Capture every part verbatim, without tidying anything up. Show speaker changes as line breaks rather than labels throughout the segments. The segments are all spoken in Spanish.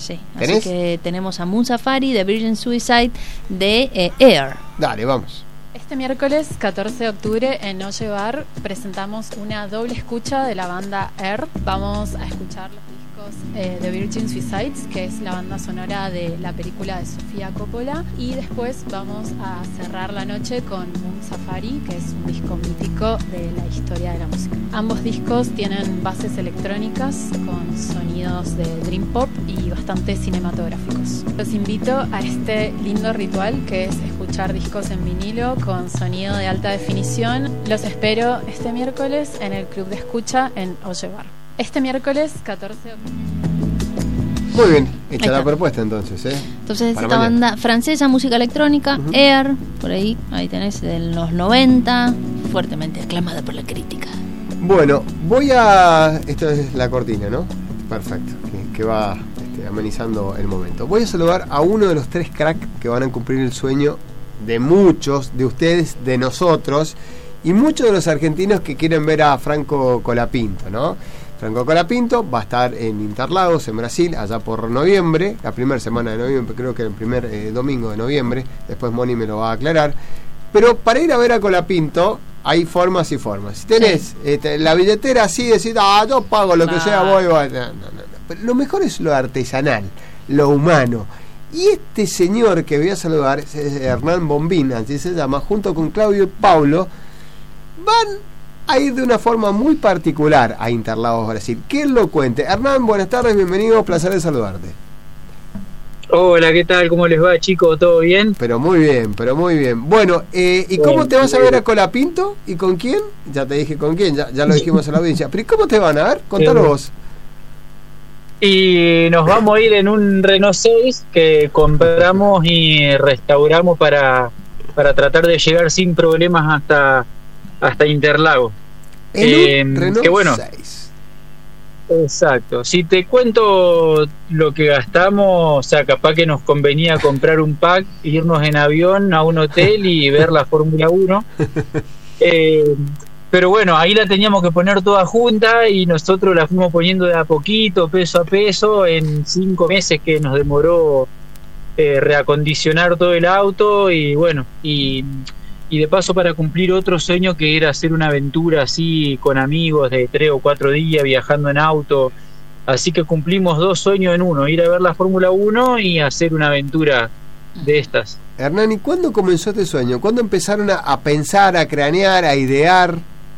Sí,
¿Tenés?
Así que tenemos a Moon Safari de Virgin Suicide de eh, Air.
Dale, vamos.
Este miércoles catorce de octubre en Oye Bar presentamos una doble escucha de la banda Air. Vamos a escuchar los discos eh, de Virgin Suicides, que es la banda sonora de la película de Sofía Coppola, y después vamos a cerrar la noche con Moon Safari, que es un disco mítico de la historia de la música. Ambos discos tienen bases electrónicas con sonidos de dream pop y bastante cinematográficos. Los invito a este lindo ritual que es escuchar discos en vinilo con sonido de alta definición. Los espero este miércoles en el Club de Escucha en Oye Bar. Este miércoles catorce de octubre.
Muy bien, hecha la propuesta entonces, ¿eh?
Entonces
Para
esta
mañana.
banda francesa, música electrónica, uh-huh. Air, por ahí, ahí tenés de los noventa, fuertemente aclamada por la crítica.
Bueno, voy a... Esto es la cortina, ¿no? Perfecto, que, que va este, amenizando el momento. Voy a saludar a uno de los tres cracks que van a cumplir el sueño de muchos, de ustedes, de nosotros, y muchos de los argentinos que quieren ver a Franco Colapinto, ¿no? Franco Colapinto va a estar en Interlagos, en Brasil, allá por noviembre, la primera semana de noviembre, creo que el primer eh, domingo de noviembre, después Moni me lo va a aclarar. Pero para ir a ver a Colapinto hay formas y formas. Si tenés sí. este, la billetera así, decís, ah, yo pago lo que sea, voy, voy. No, no, no. Pero lo mejor es lo artesanal, lo humano. Y este señor que voy a saludar, es Hernán Bombín, así se llama, junto con Claudio y Paulo, van a ir de una forma muy particular a Interlagos, Brasil. Que él lo cuente. Hernán, buenas tardes, bienvenido, placer de saludarte.
Hola, ¿qué tal? ¿Cómo les va, chicos? ¿Todo bien?
Pero muy bien, pero muy bien. Bueno, eh, ¿y cómo bien, te vas a ver a Colapinto? ¿Y con quién? Ya te dije con quién, ya, ya lo dijimos en la audiencia. ¿Pero y cómo te van a ver? Contanos eh, vos.
Y nos vamos a ir en un Renault seis que compramos y restauramos para, para tratar de llegar sin problemas hasta... hasta Interlagos.
En un Renault
que bueno,
seis.
Exacto. Si te cuento lo que gastamos, o sea, capaz que nos convenía comprar un pack, irnos en avión a un hotel y ver la Fórmula uno. Eh, pero bueno, ahí la teníamos que poner toda junta y nosotros la fuimos poniendo de a poquito, peso a peso, en cinco meses que nos demoró eh, reacondicionar todo el auto y bueno, y... y de paso para cumplir otro sueño que era hacer una aventura así con amigos de tres o cuatro días viajando en auto, así que cumplimos dos sueños en uno, ir a ver la Fórmula uno y hacer una aventura de estas.
Hernán, ¿y cuándo comenzó este sueño? ¿Cuándo empezaron a, a pensar, a cranear, a idear?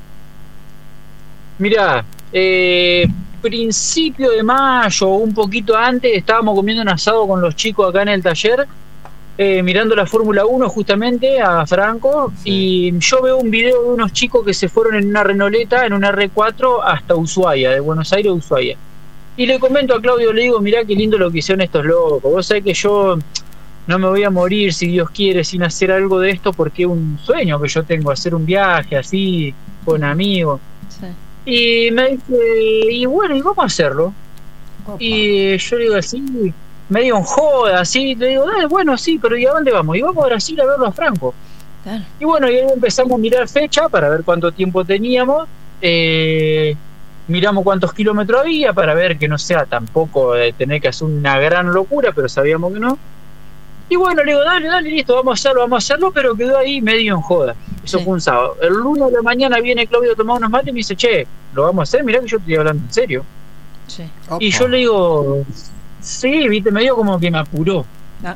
Mirá, eh, principio de mayo, un poquito antes, estábamos comiendo un asado con los chicos acá en el taller, Eh, mirando la Fórmula uno justamente a Franco, sí. Y yo veo un video de unos chicos que se fueron en una Renoleta, en una R cuatro hasta Ushuaia, de Buenos Aires a Ushuaia, y le comento a Claudio, le digo, mirá qué lindo lo que hicieron estos locos, vos sabés que yo no me voy a morir si Dios quiere sin hacer algo de esto, porque es un sueño que yo tengo, hacer un viaje así con amigos, sí. Y me dice, y bueno, y vamos a hacerlo. Opa. Y yo le digo así, medio en joda, así, le digo, dale, bueno, sí, pero ¿y a dónde vamos? Y vamos a Brasil a verlo a Franco. Claro. Y bueno, y ahí empezamos a mirar fecha para ver cuánto tiempo teníamos, eh, miramos cuántos kilómetros había para ver que no sea tampoco de tener que hacer una gran locura, pero sabíamos que no. Y bueno, le digo, dale, dale, listo, vamos a hacerlo, vamos a hacerlo, pero quedó ahí medio en joda. Eso sí. Fue un sábado. El lunes de la mañana viene Claudio a tomar unos mates y me dice, che, lo vamos a hacer, mirá que yo estoy hablando en serio. Sí. Y yo le digo... Sí, viste, medio como que me apuró. Ah.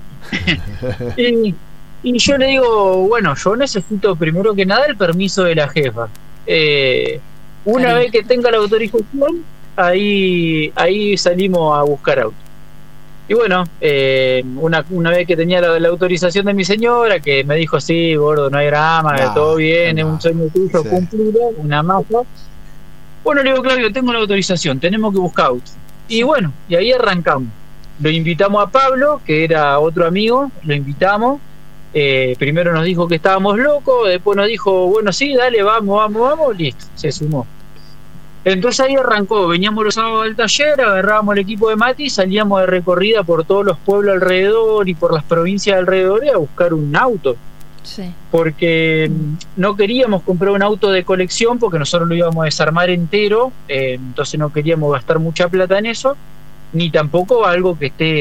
y, y yo le digo, bueno, yo necesito primero que nada el permiso de la jefa. Eh, una Cariño. Vez que tenga la autorización, ahí ahí salimos a buscar auto. Y bueno, eh, una, una vez que tenía la, la autorización de mi señora, que me dijo, sí, gordo, no hay drama, no, todo bien, no. Es un sueño tuyo, sí. Cumplido, una masa. Bueno, le digo, Claudio, tengo la autorización, tenemos que buscar auto. Y bueno, y ahí arrancamos. Lo invitamos a Pablo, que era otro amigo, lo invitamos. Eh, primero nos dijo que estábamos locos, después nos dijo, bueno, sí, dale, vamos, vamos, vamos, listo, se sumó. Entonces ahí arrancó, veníamos los sábados del taller, agarrábamos el equipo de Mati, salíamos de recorrida por todos los pueblos alrededor y por las provincias alrededor a buscar un auto. Sí. Porque no queríamos comprar un auto de colección porque nosotros lo íbamos a desarmar entero, eh, entonces no queríamos gastar mucha plata en eso, ni tampoco algo que esté